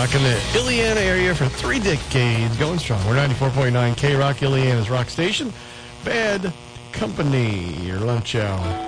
Rocking the Illiana area for 3 decades. Going strong. We're 94.9 K-Rock, Illiana's rock station. Bad Company, your lunch hour.